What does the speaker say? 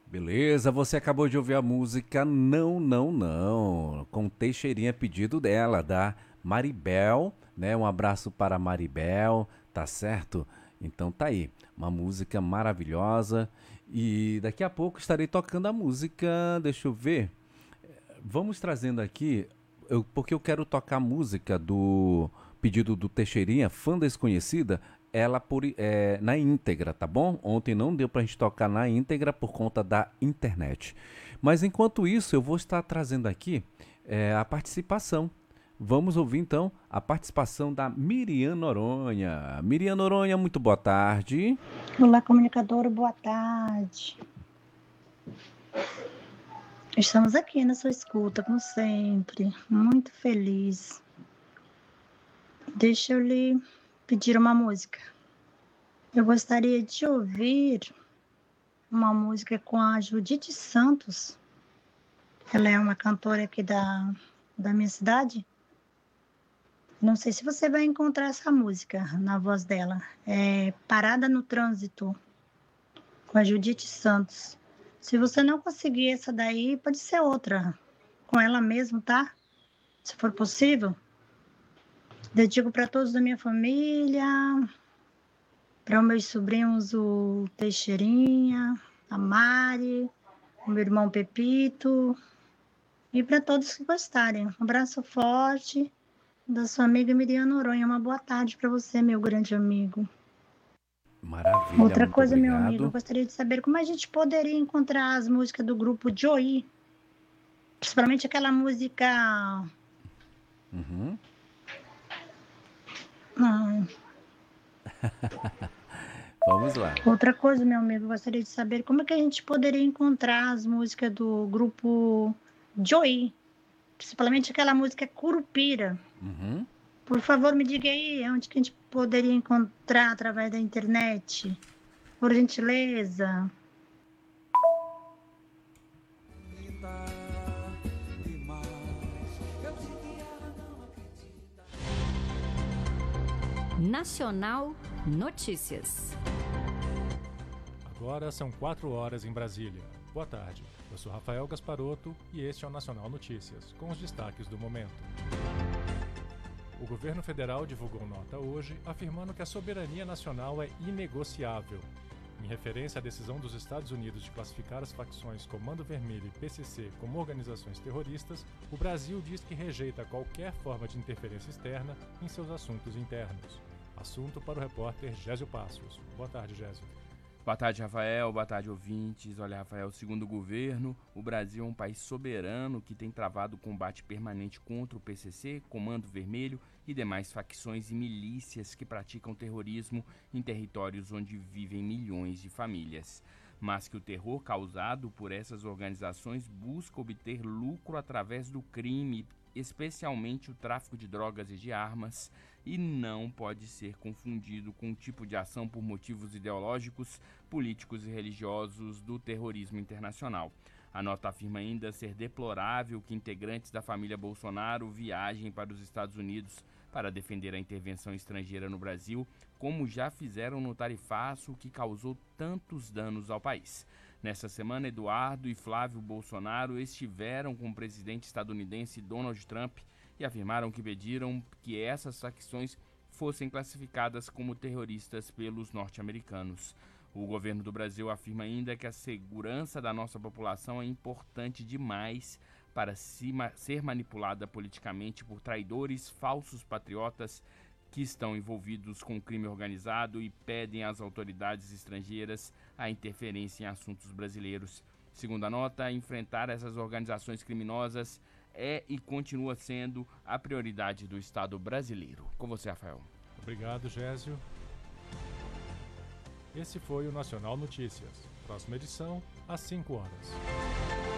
Beleza, você acabou de ouvir a música Não, Não, Não, com Teixeirinha, pedido dela, da Maribel, né? Um abraço para a Maribel, tá certo? Então tá aí, uma música maravilhosa. E daqui a pouco estarei tocando a música, deixa eu ver. Vamos trazendo aqui, porque eu quero tocar a música do pedido do Teixeirinha, Fã Desconhecida, ela na íntegra, tá bom? Ontem não deu pra gente tocar na íntegra por conta da internet. Mas enquanto isso, eu vou estar trazendo aqui a participação. Vamos ouvir então a participação da Miriam Noronha. Miriam Noronha, muito boa tarde. Olá, comunicadora, boa tarde. Estamos aqui na sua escuta, como sempre, muito feliz. Deixa eu lhe pedir uma música. Eu gostaria de ouvir uma música com a Judite Santos. Ela é uma cantora aqui da minha cidade. Não sei se você vai encontrar essa música na voz dela. É Parada no Trânsito, com a Judite Santos. Se você não conseguir essa daí, pode ser outra, com ela mesmo, tá? Se for possível. Dedico para todos da minha família, para os meus sobrinhos, o Teixeirinha, a Mari, o meu irmão Pepito, e para todos que gostarem. Um abraço forte da sua amiga Miriam Noronha. Uma boa tarde para você, meu grande amigo. Maravilha, Outra muito coisa, meu amigo, eu obrigado. gostaria de saber como a gente poderia encontrar as músicas do grupo Joey, principalmente aquela música. Uhum. Ah, Vamos lá. outra coisa, meu amigo, eu gostaria de saber como é que a gente poderia encontrar as músicas do grupo Joey, principalmente aquela música Curupira. Uhum. Por favor, me diga aí onde que a gente poderia encontrar através da internet. Por gentileza. Nacional Notícias. Agora são 4 horas em Brasília. Boa tarde, eu sou Rafael Gasparotto e este é o Nacional Notícias, com os destaques do momento. O governo federal divulgou nota hoje afirmando que a soberania nacional é inegociável. Em referência à decisão dos Estados Unidos de classificar as facções Comando Vermelho e PCC como organizações terroristas, o Brasil diz que rejeita qualquer forma de interferência externa em seus assuntos internos. Assunto para o repórter Gésio Passos. Boa tarde, Gésio. Boa tarde, Rafael. Boa tarde, ouvintes. Olha, Rafael, segundo o governo, o Brasil é um país soberano que tem travado combate permanente contra o PCC, Comando Vermelho e demais facções e milícias que praticam terrorismo em territórios onde vivem milhões de famílias. Mas que o terror causado por essas organizações busca obter lucro através do crime, especialmente o tráfico de drogas e de armas, e não pode ser confundido com o tipo de ação por motivos ideológicos, políticos e religiosos do terrorismo internacional. A nota afirma ainda ser deplorável que integrantes da família Bolsonaro viajem para os Estados Unidos para defender a intervenção estrangeira no Brasil, como já fizeram no tarifaço que causou tantos danos ao país. Nesta semana, Eduardo e Flávio Bolsonaro estiveram com o presidente estadunidense Donald Trump e afirmaram que pediram que essas facções fossem classificadas como terroristas pelos norte-americanos. O governo do Brasil afirma ainda que a segurança da nossa população é importante demais para ser manipulada politicamente por traidores, falsos patriotas que estão envolvidos com o crime organizado e pedem às autoridades estrangeiras a interferência em assuntos brasileiros. Segundo a nota, enfrentar essas organizações criminosas é e continua sendo a prioridade do Estado brasileiro. Com você, Rafael. Obrigado, Gésio. Esse foi o Nacional Notícias. Próxima edição, às 5 horas.